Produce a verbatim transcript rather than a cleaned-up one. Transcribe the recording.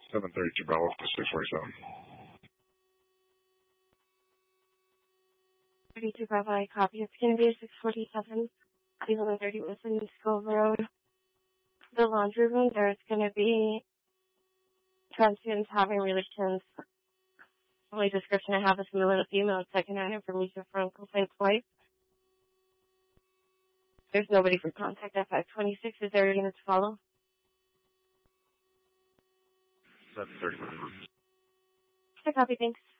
seven thirty-two Bravo to six forty-seven. thirty-two Bravo, I copy. It's going to be a six forty-seven, eleven thirty Wilson School Road. The laundry room, there's going to be trans students having relations. The only description I have is from a female second-hand information from complaint's wife. There's nobody for contact at five twenty-six. Is there a unit to follow? seven thirty. I copy, thanks.